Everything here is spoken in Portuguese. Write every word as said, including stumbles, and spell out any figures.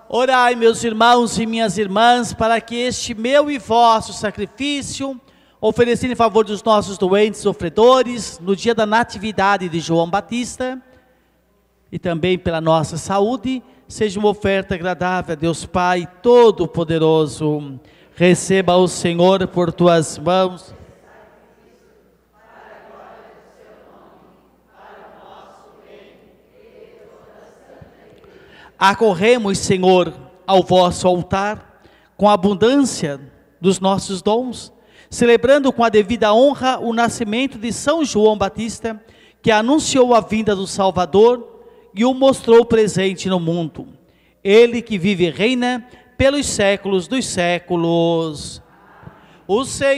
Orai, meus irmãos e minhas irmãs, para que este meu e vosso sacrifício, oferecido em favor dos nossos doentes sofredores, no dia da natividade de João Batista, e também pela nossa saúde, seja uma oferta agradável a Deus Pai Todo-Poderoso. Receba o Senhor por tuas mãos. Acorremos, Senhor, ao vosso altar, com a abundância dos nossos dons, celebrando com a devida honra o nascimento de São João Batista, que anunciou a vinda do Salvador e o mostrou presente no mundo. Ele que vive e reina pelos séculos dos séculos. O Senhor